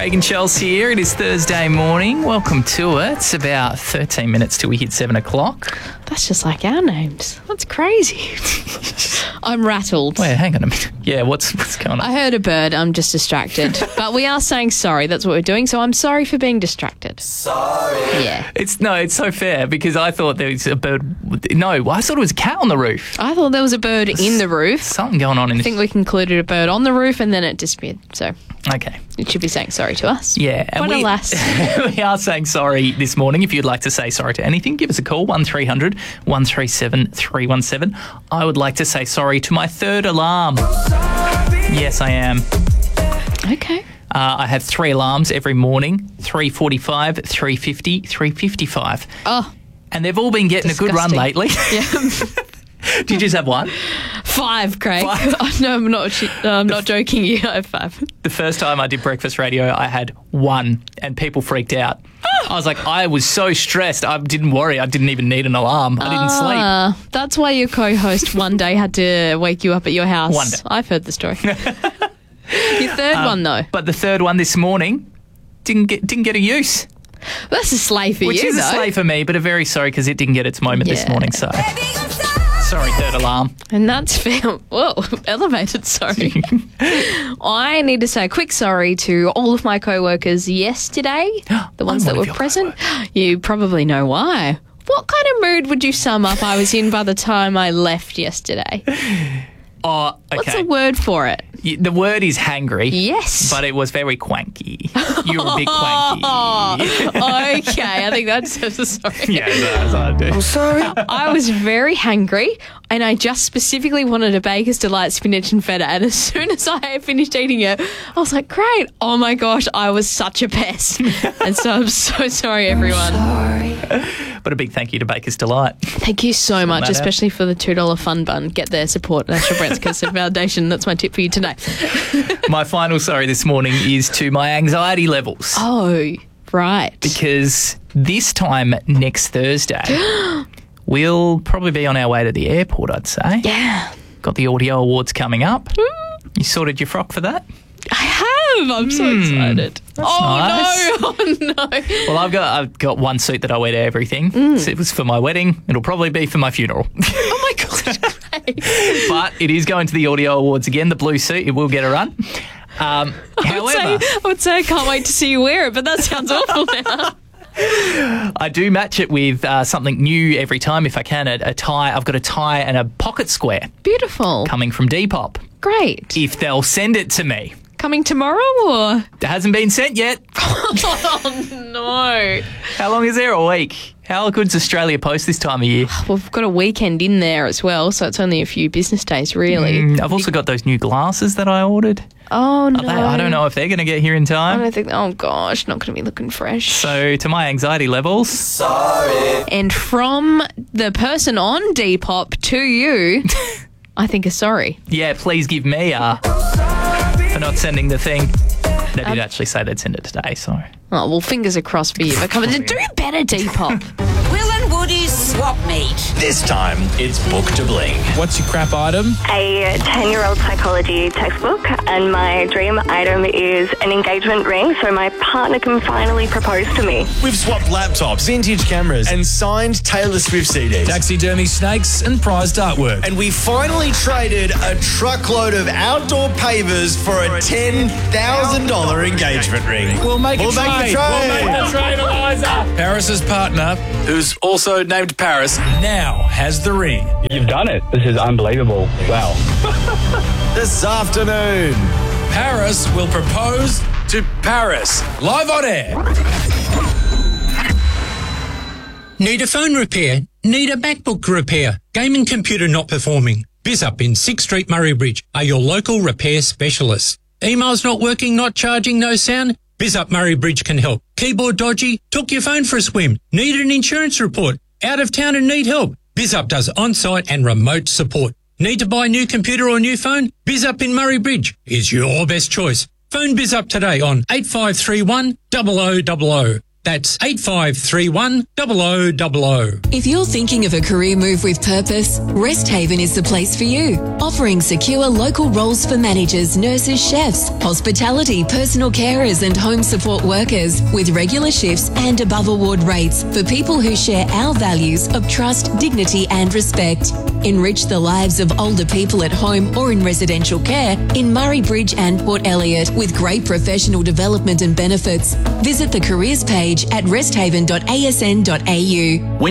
Craig and Chelsea here. It is Thursday morning. Welcome to it. It's about 13 minutes till we hit 7 o'clock. That's just like our names. That's crazy. I'm rattled. Wait, hang on a minute. Yeah, what's going on? I heard a bird. I'm just distracted. But we are saying sorry. That's what we're doing. So I'm sorry for being distracted. Sorry. Yeah. It's so fair because I thought there was a bird. No, I thought it was a cat on the roof. I thought there was a bird in the roof. Something going on in I think we concluded a bird on the roof and then it disappeared. So okay. It should be saying sorry to us. Yeah. But alas. We are saying sorry this morning. If you'd like to say sorry to anything, give us a call, 1300 137 317. I would like to say sorry to my third alarm. Yes, I am. Okay. I have 3 alarms every morning, 3:45, 3:50, 3:55. Oh. And they've all been getting a good run lately. Yeah. Did you just have one? 5, Craig. 5? No, I'm not joking. You have 5. The first time I did breakfast radio, I had 1 and people freaked out. I was like, I was so stressed. I didn't worry. I didn't even need an alarm. I didn't sleep. That's why your co-host one day had to wake you up at your house. One day. I've heard the story. Your third one, though. But the third one this morning didn't get a use. That's a slay for Which you, is though. a slay for me, but a very sorry because it didn't get its moment this morning. So sorry, third alarm. And that's fair. Whoa, elevated sorry. I need to say a quick sorry to all of my co-workers yesterday, the ones that were present. You probably know why. What kind of mood would you sum up I was in by the time I left yesterday? Oh, okay. What's the word for it? The word is hangry. Yes. But it was very quanky. You were a bit quanky. Okay, I think that deserves a sorry. Yeah, that's what I do. I'm sorry. I was very hangry and I just specifically wanted a Baker's Delight spinach and feta, and as soon as I finished eating it, I was like, great. Oh my gosh, I was such a pest. And so I'm so sorry, everyone. But a big thank you to Baker's Delight. Thank you so much, especially for the $2 fun bun. Get their support, National Breast Cancer Foundation. That's my tip for you today. My final sorry this morning is to my anxiety levels. Oh, right. Because this time next Thursday, we'll probably be on our way to the airport, I'd say. Yeah. Got the Audio Awards coming up. You sorted your frock for that? I have. I'm so excited. Nice. No. Oh, no. Well, I've got one suit that I wear to everything. So it was for my wedding. It'll probably be for my funeral. Oh, my God. But it is going to the Audio Awards again, the blue suit. It will get a run. However, I would say I can't wait to see you wear it, but that sounds awful now. I do match it with something new every time if I can. A tie. I've got a tie and a pocket square. Beautiful. Coming from Depop. Great. If they'll send it to me. Coming tomorrow or? It hasn't been sent yet. Oh, no. How long is there? A week. How good's Australia Post this time of year? We've got a weekend in there as well, so it's only a few business days, really. I've also got those new glasses that I ordered. Oh, no. I don't know if they're going to get here in time. I don't think, oh gosh, not going to be looking fresh. So, to my anxiety levels, sorry. And from the person on Depop to you, I think a sorry. Yeah, please give me a for not sending the thing. They did actually say they'd send it today, so. Oh, well, fingers are crossed for you. But come on, do better, Depop. Will and Woody's swap meet. This time, it's Book to Bling. What's your crap item? A 10-year-old psychology textbook, and my dream item is an engagement ring so my partner can finally propose to me. We've swapped laptops, vintage cameras, and signed Taylor Swift CDs. Taxidermy snakes and prized artwork. And we finally traded a truckload of outdoor pavers for a $10,000 engagement ring. We'll make a trade. We'll make the trade, Eliza. Paris's partner, who's also named Paris, now has the ring. You've done it. This is unbelievable. Wow. This afternoon, Paris will propose to Paris. Live on air. Need a phone repair? Need a MacBook repair? Gaming computer not performing? BizUp in 6th Street, Murray Bridge are your local repair specialists. Emails not working, not charging, no sound? BizUp Murray Bridge can help. Keyboard dodgy? Took your phone for a swim? Need an insurance report? Out of town and need help? BizUp does on-site and remote support. Need to buy a new computer or new phone? BizUp in Murray Bridge is your best choice. Phone BizUp today on 8531 0000. That's 8531 0000. If you're thinking of a career move with purpose, Resthaven is the place for you. Offering secure local roles for managers, nurses, chefs, hospitality, personal carers and home support workers with regular shifts and above award rates for people who share our values of trust, dignity and respect. Enrich the lives of older people at home or in residential care in Murray Bridge and Port Elliot with great professional development and benefits. Visit the careers page at resthaven.asn.au.